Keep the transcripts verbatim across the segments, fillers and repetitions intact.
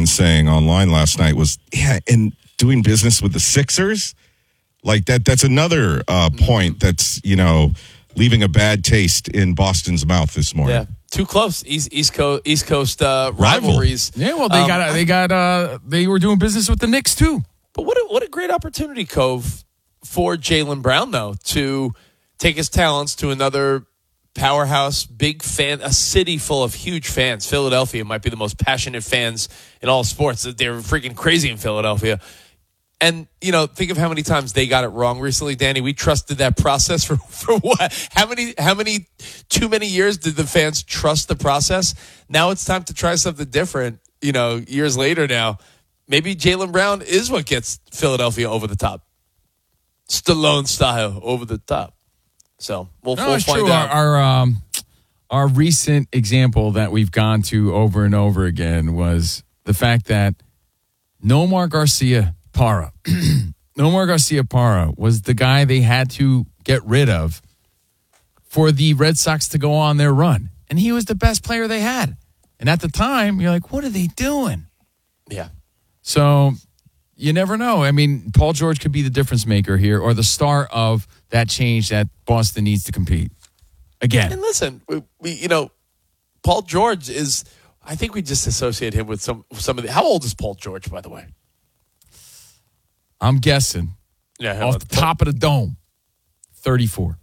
fans saying online last night was, yeah, and doing business with the Sixers, like that. That's another uh, point that's, you know, leaving a bad taste in Boston's mouth this morning. Yeah, too close. East East Coast East Coast uh, rivalries. Yeah, well, they um, got they got uh, they were doing business with the Knicks too. But what a, what a great opportunity, Cove, for Jaylen Brown though to take his talents to another powerhouse, big fan, a city full of huge fans. Philadelphia might be the most passionate fans in all sports. They're freaking crazy in Philadelphia. And, you know, think of how many times they got it wrong recently, Danny. We trusted that process for, for what? How many, how many, too many years did the fans trust the process? Now it's time to try something different, you know, years later now. Maybe Jaylen Brown is what gets Philadelphia over the top. Stallone style over the top. So we'll, no, we'll it's find true. out. Our, our, um, our recent example that we've gone to over and over again was the fact that Nomar Garcia Parra. Nomar Garcia Parra was the guy they had to get rid of for the Red Sox to go on their run. And he was the best player they had. And at the time, you're like, what are they doing? Yeah. So you never know. I mean, Paul George could be the difference maker here or the star of that change that Boston needs to compete again. And listen, we, we you know, Paul George is, I think we just associate him with some, some of the, how old is Paul George, by the way? I'm guessing Yeah, off the top of the dome, thirty-four.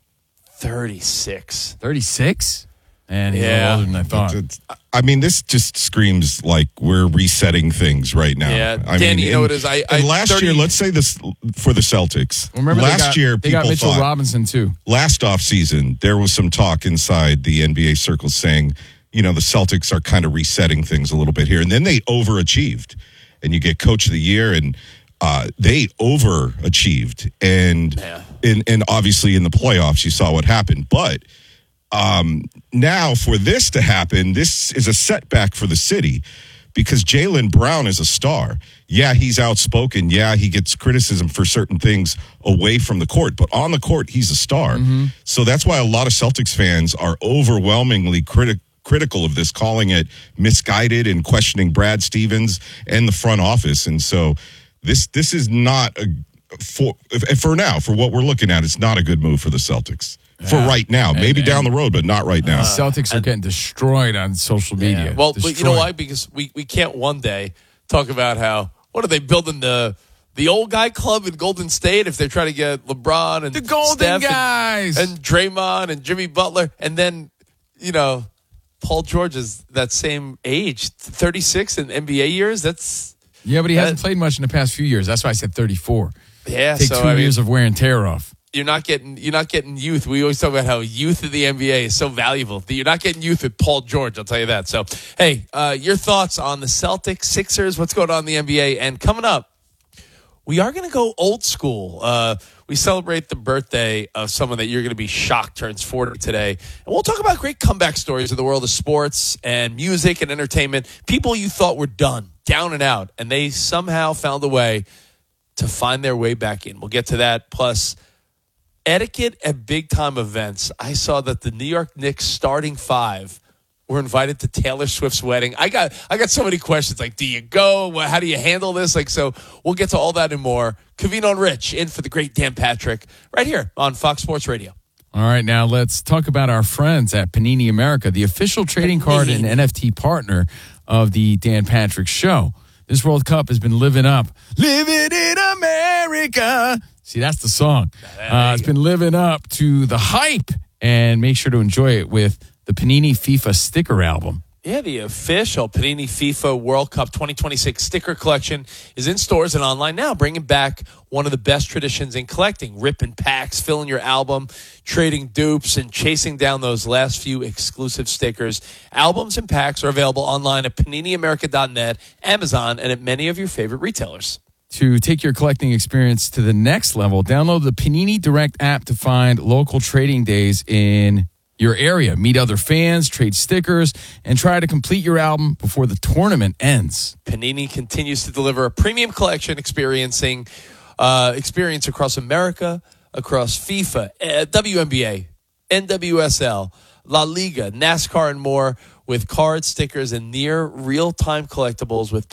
thirty-six. thirty-six? And he's Yeah. a little older than I thought. It's- I mean, this just screams like we're resetting things right now. Yeah, I Danny, mean, you know and- what it is? I- and I- last thirty year, let's say this for the Celtics. Remember last they got, year, they people got Mitchell thought, Robinson too. last offseason, there was some talk inside the N B A circles saying, you know, the Celtics are kind of resetting things a little bit here. And then they overachieved. And you get Coach of the Year, and uh, they overachieved. And, Yeah. and, and obviously in the playoffs, you saw what happened. But um, now for this to happen, this is a setback for the city because Jaylen Brown is a star. Yeah, he's outspoken. Yeah, he gets criticism for certain things away from the court, but on the court, he's a star. Mm-hmm. So that's why a lot of Celtics fans are overwhelmingly critical. critical of this, calling it misguided and questioning Brad Stevens and the front office. And so this this is not a for for now, for what we're looking at, it's not a good move for the Celtics. Yeah. For right now. Maybe and, down the road, but not right now. Uh, Celtics are and, getting destroyed on social media. Yeah. Well, destroyed. but you know why? Because we, we can't one day talk about how, what are they building the the old guy club in Golden State if they're trying to get LeBron and the Golden Steph guys and, and Draymond and Jimmy Butler, and then, you know, Paul George is that same age, thirty-six in N B A years. That's yeah, but he that, hasn't played much in the past few years. That's why I said thirty-four. Yeah, take so, two I years mean, of wear and tear off. You're not getting you're not getting youth. We always talk about how youth of the N B A is so valuable. You're not getting youth with Paul George. I'll tell you that. So, hey, uh, your thoughts on the Celtics, Sixers? What's going on in the N B A? And coming up, we are going to go old school. Uh, we celebrate the birthday of someone that you're going to be shocked turns forty today. And we'll talk about great comeback stories in the world of sports and music and entertainment. People you thought were done, down and out, and they somehow found a way to find their way back in. We'll get to that. Plus, etiquette at big-time events. I saw that the New York Knicks starting five were invited to Taylor Swift's wedding. I got I got so many questions. Like, do you go? How do you handle this? Like, so we'll get to all that and more. Covino and Rich in for the great Dan Patrick right here on Fox Sports Radio. All right, now let's talk about our friends at Panini America, the official trading Panini. card and N F T partner of the Dan Patrick Show. This World Cup has been living up. Living in America. See, that's the song. Uh, it's been living up to the hype. And make sure to enjoy it with the Panini FIFA sticker album. Yeah, the official Panini FIFA World Cup twenty twenty-six sticker collection is in stores and online now, bringing back one of the best traditions in collecting. Ripping packs, filling your album, trading dupes, and chasing down those last few exclusive stickers. Albums and packs are available online at panini america dot net, Amazon, and at many of your favorite retailers. To take your collecting experience to the next level, download the Panini Direct app to find local trading days in your area. Meet other fans, trade stickers, and try to complete your album before the tournament ends. Panini continues to deliver a premium collection experiencing uh, experience across America, across FIFA, uh, W N B A, N W S L, La Liga, NASCAR, and more with cards, stickers, and near real-time collectibles with